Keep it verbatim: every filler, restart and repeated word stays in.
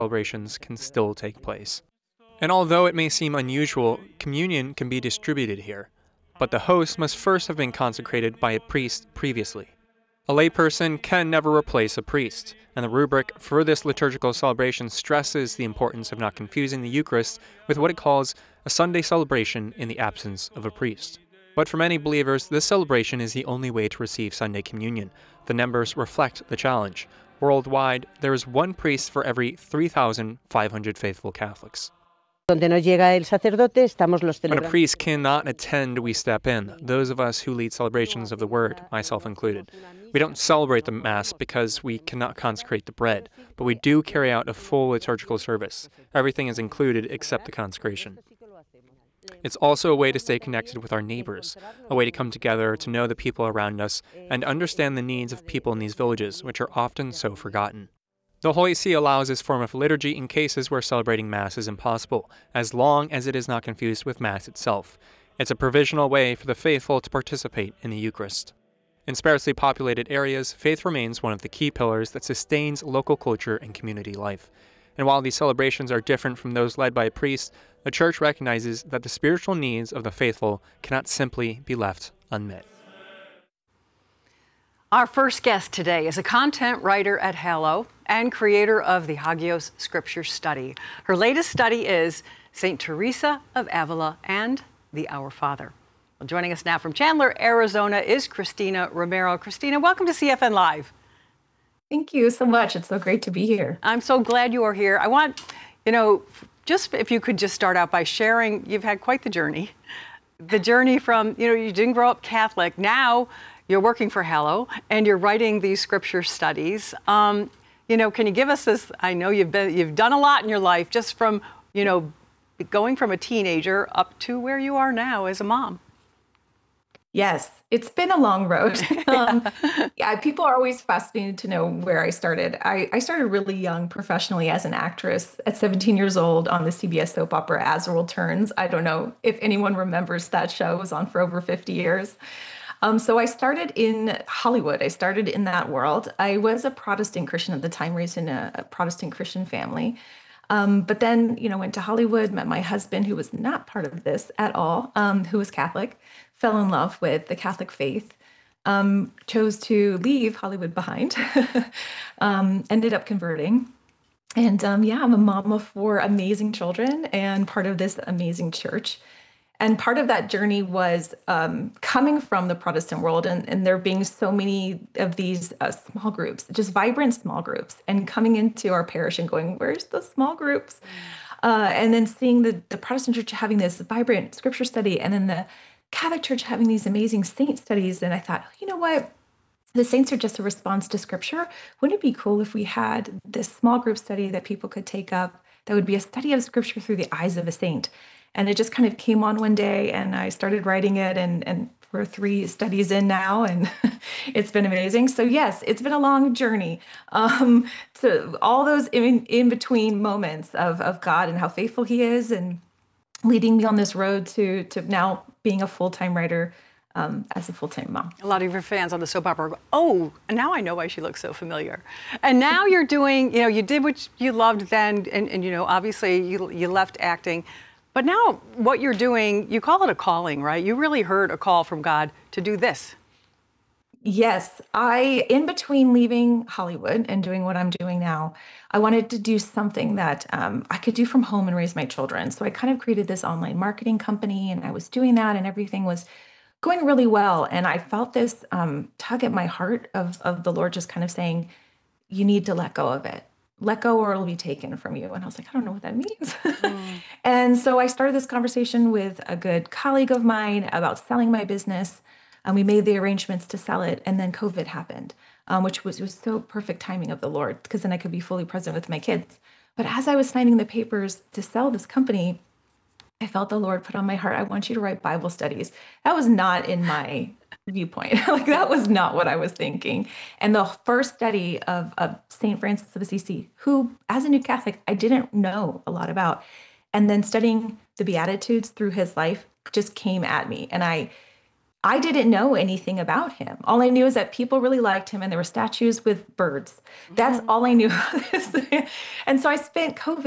celebrations can still take place. And although it may seem unusual, communion can be distributed here, but the host must first have been consecrated by a priest previously. A layperson can never replace a priest, and the rubric for this liturgical celebration stresses the importance of not confusing the Eucharist with what it calls a Sunday celebration in the absence of a priest. But for many believers, this celebration is the only way to receive Sunday communion. The numbers reflect the challenge. Worldwide, there is one priest for every three thousand five hundred faithful Catholics. Donde no llega el sacerdote, estamos los When a celebrantes. priest cannot attend, we step in, those of us who lead celebrations of the Word, myself included. We don't celebrate the Mass because we cannot consecrate the bread, but we do carry out a full liturgical service. Everything is included except the consecration. It's also a way to stay connected with our neighbors, a way to come together to know the people around us and understand the needs of people in these villages, which are often so forgotten. The Holy See allows this form of liturgy in cases where celebrating Mass is impossible, as long as it is not confused with Mass itself. It's a provisional way for the faithful to participate in the Eucharist. In sparsely populated areas, faith remains one of the key pillars that sustains local culture and community life. And while these celebrations are different from those led by a priest, the Church recognizes that the spiritual needs of the faithful cannot simply be left unmet. Our first guest today is a content writer at Hallow and creator of the Hagios Scripture Study. Her latest study is Saint Teresa of Avila and the Our Father. Well, joining us now from Chandler, Arizona is Christina Romero. Christina, welcome to C F N Live. Thank you so much. It's so great to be here. I'm so glad you are here. I want, you know, just if you could just start out by sharing, you've had quite the journey. The journey from, you know, you didn't grow up Catholic. Now you're working for Hallow and you're writing these scripture studies. Um, you know, can you give us this? I know you've been, you've done a lot in your life, just from, you know, going from a teenager up to where you are now as a mom. Yes, it's been a long road. um, yeah, people are always fascinated to know where I started. I, I started really young professionally as an actress at seventeen years old on the C B S soap opera As the World Turns. I don't know if anyone remembers that show. It was on for over fifty years. Um, so I started in Hollywood. I started in that world. I was a Protestant Christian at the time, raised in a, a Protestant Christian family. Um, but then, you know, went to Hollywood, met my husband, who was not part of this at all, um, who was Catholic, fell in love with the Catholic faith, um, chose to leave Hollywood behind, um, ended up converting. And um, yeah, I'm a mom of four amazing children and part of this amazing church. And part of that journey was um, coming from the Protestant world and, and there being so many of these uh, small groups, just vibrant small groups, and coming into our parish and going, where's the small groups? Uh, and then seeing the, the Protestant church having this vibrant scripture study, and then the Catholic church having these amazing saint studies. And I thought, you know what? The saints are just a response to scripture. Wouldn't it be cool if we had this small group study that people could take up that would be a study of scripture through the eyes of a saint? And it just kind of came on one day and I started writing it, and, and we're three studies in now, and it's been amazing. So yes, it's been a long journey um, to all those in, in between moments of, of God and how faithful he is, and leading me on this road to, to now being a full-time writer um, as a full-time mom. A lot of your fans on the soap opera go, oh, now I know why she looks so familiar. And now you're doing, you know, you did what you loved then, and, and you know, obviously you, you left acting. But now what you're doing, you call it a calling, right? You really heard a call from God to do this. Yes, I, in between leaving Hollywood and doing what I'm doing now, I wanted to do something that um, I could do from home and raise my children. So I kind of created this online marketing company, and I was doing that, and everything was going really well. And I felt this um, tug at my heart of, of the Lord just kind of saying, you need to let go of it. Let go or it'll be taken from you. And I was like, I don't know what that means. Mm. And so I started this conversation with a good colleague of mine about selling my business. And we made the arrangements to sell it. And then COVID happened, um, which was, was so perfect timing of the Lord, because then I could be fully present with my kids. But as I was signing the papers to sell this company, I felt the Lord put on my heart, I want you to write Bible studies. That was not in my viewpoint. Like, that was not what I was thinking. And the first study of, of Saint Francis of Assisi, who, as a new Catholic, I didn't know a lot about, and then studying the Beatitudes through his life just came at me. And I I didn't know anything about him. All I knew is that people really liked him and there were statues with birds. That's all I knew. And so I spent COVID